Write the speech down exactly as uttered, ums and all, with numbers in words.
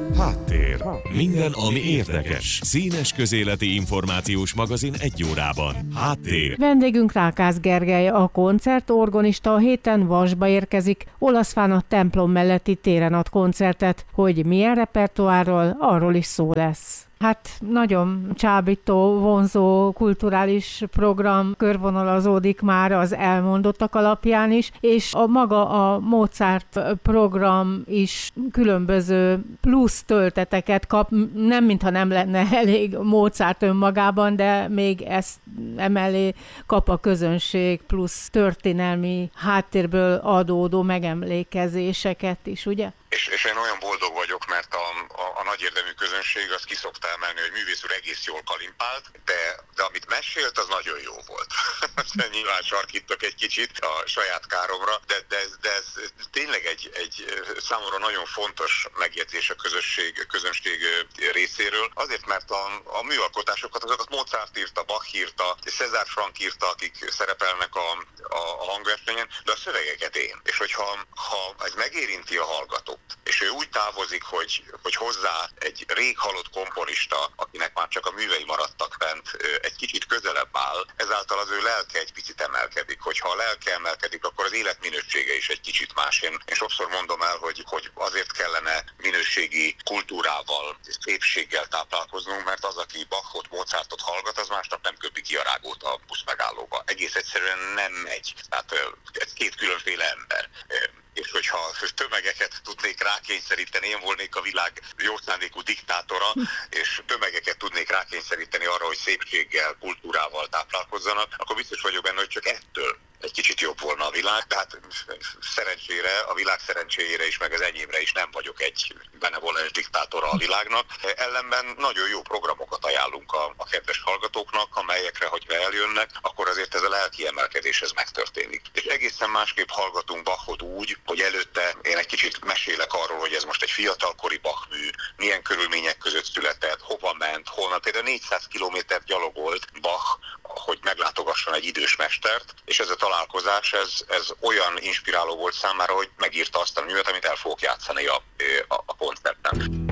Háttér. Minden, ami érdekes. Színes közéleti információs magazin egy órában. Háttér. Vendégünk Rákász Gergely, a koncertorgonista, a héten Vasba érkezik. Olaszfán a templom melletti téren ad koncertet. Hogy milyen repertoárról, arról is szó lesz. Hát nagyon csábító, vonzó kulturális program körvonalazódik már az elmondottak alapján is, és a maga a Mozart program is különböző plusz tölteteket kap, nem mintha nem lenne elég Mozart önmagában, de még ezt emellé kap a közönség plusz történelmi háttérből adódó megemlékezéseket is, ugye? És, és én olyan boldog vagyok, mert a, a, a nagy érdemű közönség az ki szokta emelni, hogy művész úr egész jól kalimpált, de, de amit mesélt, az nagyon jó volt. Nyilván sarkítok egy kicsit a saját káromra, de, de, ez, de ez tényleg egy, egy számomra nagyon fontos megjegyzés a közösség, közönség részéről. Azért, mert a, a műalkotásokat, azokat Mozart írta, Bach írta, César Franck írta, akik szerepelnek a, a, a hangversenyen, de a szövegeket én. És hogyha ha ez megérinti a hallgatót, és ő úgy távozik, hogy, hogy hozzá egy rég halott komponista, akinek már csak a művei maradtak bent, egy kicsit közelebb áll, ezáltal az ő lelke egy picit emelkedik. Hogyha a lelke emelkedik, akkor az életminősége is egy kicsit más. Én, én sokszor mondom el, hogy, hogy azért kellene minőségi kultúrával, szépséggel táplálkoznunk, mert az, aki Bachot, Mozartot hallgat, az másnap nem köpi ki a rágót a buszmegállóba. Egész egyszerűen nem megy. Tehát ez két különféle ember. És hogyha tömegeket tudnék rákényszeríteni, én volnék a világ jó szándékú diktátora, és tömegeket tudnék rákényszeríteni arra, hogy szépséggel, kultúrával táplálkozzanak, akkor biztos vagyok benne, hogy csak ettől egy kicsit jobb volna a világ, tehát szerencsére, a világ szerencséjére is, meg az enyémre is nem vagyok egy benevolens diktátora a világnak. Ellenben nagyon jó programokat ajánlunk a, a kedves hallgatóknak, amelyekre, hogyha eljönnek, akkor azért ez a lelki emelkedés ez megtörténik. És egészen másképp hallgatunk Bachot úgy, hogy előtte én egy kicsit mesélek arról, hogy ez most egy fiatalkori Bach mű, milyen körülmények között született, hova ment, holnap. Például négyszáz kilométert gyalogolt Bach, hogy meglátogasson egy idős mestert, és ez a találkozás, ez, ez olyan inspiráló volt számára, hogy megírta azt a művet, amit el fogok játszani a, a, a koncerten.